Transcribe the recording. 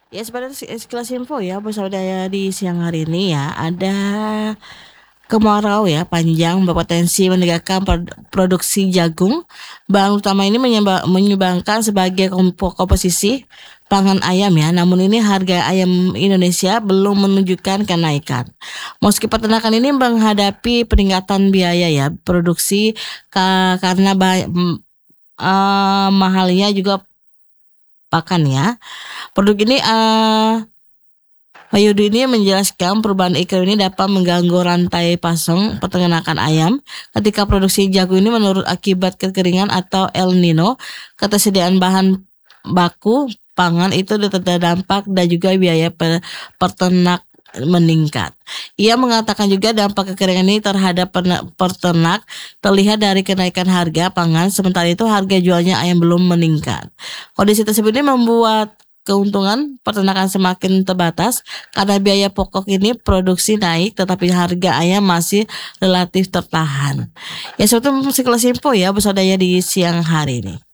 Ya sebenarnya sekilas info ya bersama saya di siang hari ini ya ada kemarau ya panjang berpotensi meningkatkan produksi jagung. Bahan utama ini menyumbangkan sebagai komposisi pangan ayam ya. Namun ini harga ayam Indonesia belum menunjukkan kenaikan. Meski peternakan ini menghadapi peningkatan biaya ya produksi karena mahalnya juga pakan ya. Produk ini Mayudi ini menjelaskan perubahan iklim ini dapat mengganggu rantai pasok peternakan ayam ketika produksi jagung ini menurun akibat kekeringan atau El Nino, ketersediaan bahan baku pangan itu terdampak dan juga biaya peternak meningkat. Ia mengatakan juga dampak kekeringan ini terhadap peternak terlihat dari kenaikan harga pangan, sementara itu harga jualnya ayam belum meningkat. Kondisi tersebut ini membuat keuntungan peternakan semakin terbatas karena biaya pokok ini produksi naik tetapi harga ayam masih relatif tertahan. Ya, seperti sekelas info ya bersama saya di siang hari ini.